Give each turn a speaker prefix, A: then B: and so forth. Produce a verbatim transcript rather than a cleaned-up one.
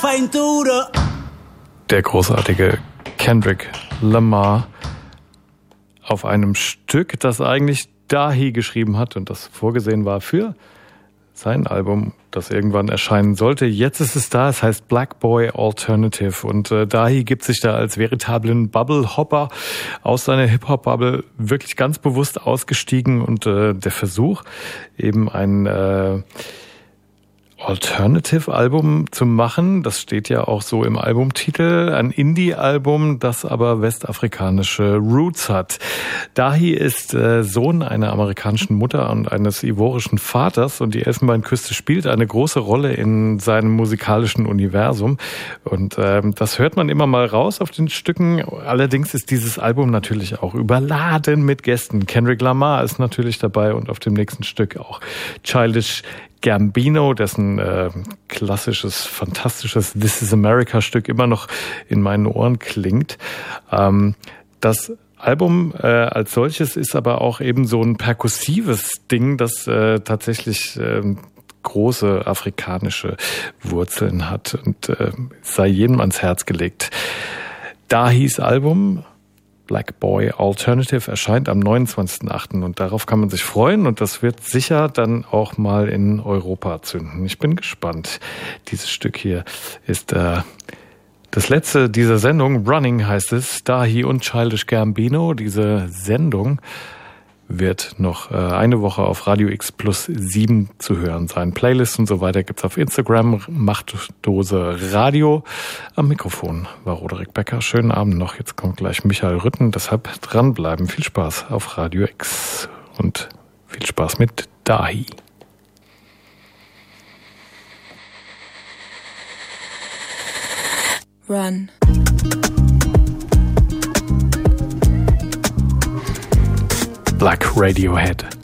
A: Feintura.
B: Der großartige Kendrick Lamar auf einem Stück, das eigentlich Dahi geschrieben hat und das vorgesehen war für sein Album, das irgendwann erscheinen sollte. Jetzt ist es da, es heißt Black Boy Alternative und äh, Dahi gibt sich da als veritablen Bubble-Hopper aus seiner Hip-Hop-Bubble wirklich ganz bewusst ausgestiegen und äh, der Versuch, eben ein äh, Alternative-Album zu machen, das steht ja auch so im Albumtitel, ein Indie-Album, das aber westafrikanische Roots hat. Dahi ist äh, Sohn einer amerikanischen Mutter und eines ivorischen Vaters und die Elfenbeinküste spielt eine große Rolle in seinem musikalischen Universum und ähm, das hört man immer mal raus auf den Stücken. Allerdings ist dieses Album natürlich auch überladen mit Gästen. Kendrick Lamar ist natürlich dabei und auf dem nächsten Stück auch Childish Gambino, dessen äh, klassisches, fantastisches This is America Stück immer noch in meinen Ohren klingt. Ähm, das Album äh, als solches ist aber auch eben so ein perkussives Ding, das äh, tatsächlich äh, große afrikanische Wurzeln hat und äh, sei jedem ans Herz gelegt. Dahis Album Black Boy Alternative erscheint am neunundzwanzigsten achten und darauf kann man sich freuen und das wird sicher dann auch mal in Europa zünden. Ich bin gespannt. Dieses Stück hier ist äh, das letzte dieser Sendung. Running heißt es. Dahi und Childish Gambino. Diese Sendung wird noch äh, eine Woche auf Radio X plus sieben zu hören sein. Playlists und so weiter gibt's auf Instagram. Machtdose Radio. Am Mikrofon war Roderick Becker. Schönen Abend noch. Jetzt kommt gleich Michael Rütten. Deshalb dranbleiben. Viel Spaß auf Radio X und viel Spaß mit Dahi.
C: Run.
B: Black Radiohead.